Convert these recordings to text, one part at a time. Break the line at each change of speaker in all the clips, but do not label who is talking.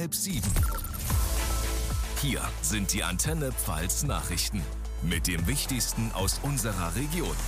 6:30. Hier sind die Antenne Pfalz Nachrichten mit dem Wichtigsten aus unserer Region.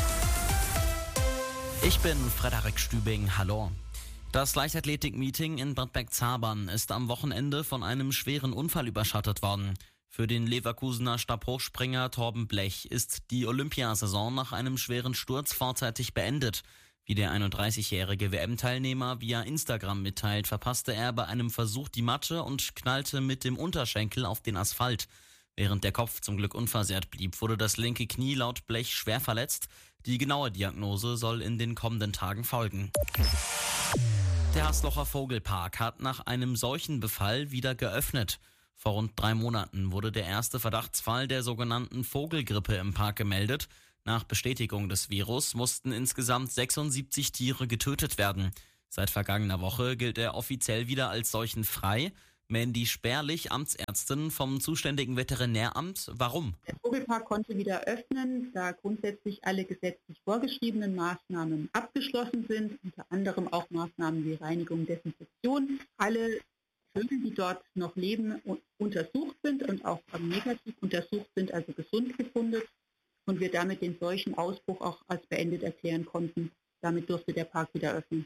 Ich bin Frederik Stübing, hallo. Das Leichtathletik-Meeting in Bad Bergzabern ist am Wochenende von einem schweren Unfall überschattet worden. Für den Leverkusener Stabhochspringer Torben Blech ist die Olympiasaison nach einem schweren Sturz vorzeitig beendet. Wie der 31-jährige WM-Teilnehmer via Instagram mitteilt, verpasste er bei einem Versuch die Matte und knallte mit dem Unterschenkel auf den Asphalt. Während der Kopf zum Glück unversehrt blieb, wurde das linke Knie laut Blech schwer verletzt. Die genaue Diagnose soll in den kommenden Tagen folgen. Der Haslocher Vogelpark hat nach einem Seuchenbefall wieder geöffnet. Vor rund 3 Monaten wurde der erste Verdachtsfall der sogenannten Vogelgrippe im Park gemeldet. Nach Bestätigung des Virus mussten insgesamt 76 Tiere getötet werden. Seit vergangener Woche gilt er offiziell wieder als seuchenfrei. Mandy Sperlich, Amtsärztin vom zuständigen Veterinäramt. Warum?
Der Vogelpark konnte wieder öffnen, da grundsätzlich alle gesetzlich vorgeschriebenen Maßnahmen abgeschlossen sind, unter anderem auch Maßnahmen wie Reinigung, Desinfektion. Alle Vögel, die dort noch leben, untersucht sind und auch negativ untersucht sind, also gesund befunden. Und wir damit den Seuchenausbruch auch als beendet erklären konnten. Damit durfte der Park wieder öffnen.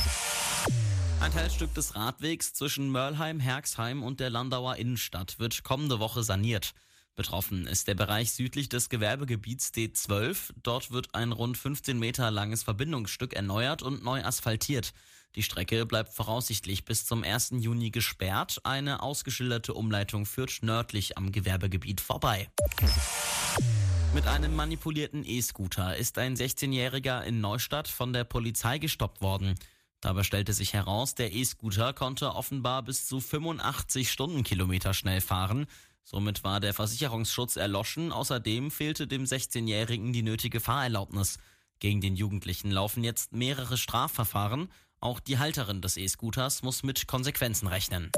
Ein Teilstück des Radwegs zwischen Mörlheim, Herxheim und der Landauer Innenstadt wird kommende Woche saniert. Betroffen ist der Bereich südlich des Gewerbegebiets D12. Dort wird ein rund 15 Meter langes Verbindungsstück erneuert und neu asphaltiert. Die Strecke bleibt voraussichtlich bis zum 1. Juni gesperrt. Eine ausgeschilderte Umleitung führt nördlich am Gewerbegebiet vorbei. Mit einem manipulierten E-Scooter ist ein 16-Jähriger in Neustadt von der Polizei gestoppt worden. Dabei stellte sich heraus, der E-Scooter konnte offenbar bis zu 85 Stundenkilometer schnell fahren. Somit war der Versicherungsschutz erloschen. Außerdem fehlte dem 16-Jährigen die nötige Fahrerlaubnis. Gegen den Jugendlichen laufen jetzt mehrere Strafverfahren. Auch die Halterin des E-Scooters muss mit Konsequenzen rechnen.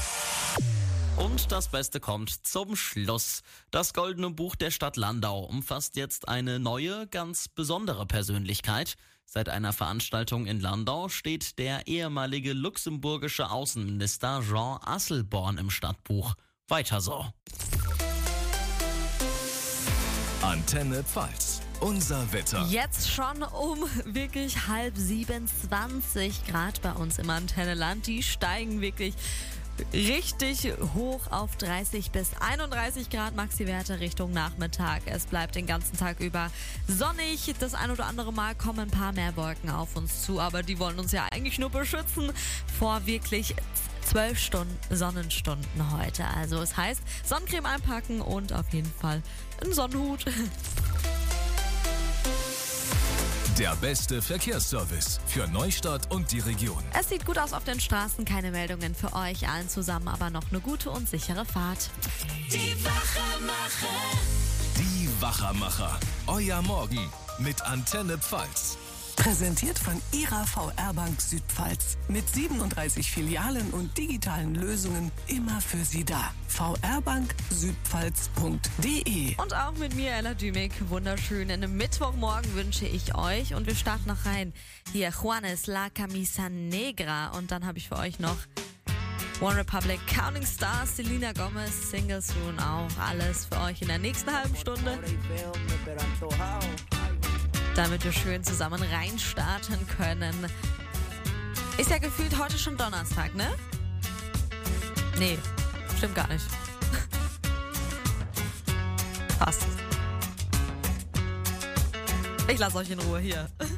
Und das Beste kommt zum Schluss. Das Goldene Buch der Stadt Landau umfasst jetzt eine neue, ganz besondere Persönlichkeit. Seit einer Veranstaltung in Landau steht der ehemalige luxemburgische Außenminister Jean Asselborn im Stadtbuch. Weiter so.
Antenne Pfalz. Unser Wetter.
Jetzt schon um wirklich 6:30, 20 Grad bei uns im Antenneland. Die steigen wirklich richtig hoch auf 30 bis 31 Grad Maxi-Werte Richtung Nachmittag. Es bleibt den ganzen Tag über sonnig. Das ein oder andere Mal kommen ein paar mehr Wolken auf uns zu, aber die wollen uns ja eigentlich nur beschützen vor wirklich 12 Stunden Sonnenstunden heute. Also es heißt, Sonnencreme einpacken und auf jeden Fall einen Sonnenhut.
Der beste Verkehrsservice für Neustadt und die Region.
Es sieht gut aus auf den Straßen, keine Meldungen für euch allen zusammen, aber noch eine gute und sichere Fahrt.
Die Wachermacher.
Die Wachermacher. Euer Morgen mit Antenne Pfalz.
Präsentiert von Ihrer VR-Bank Südpfalz. Mit 37 Filialen und digitalen Lösungen immer für Sie da. vrbanksüdpfalz.de.
Und auch mit mir, Ella Dümig, wunderschönen Mittwochmorgen wünsche ich euch. Und wir starten noch rein. Hier Juanes, La Camisa Negra. Und dann habe ich für euch noch One Republic, Counting Stars, Selena Gomez, Single Soon. Auch alles für euch in der nächsten halben Stunde, damit wir schön zusammen reinstarten können. Ist ja gefühlt heute schon Donnerstag, ne? Nee, stimmt gar nicht. Fast. Ich lasse euch in Ruhe hier.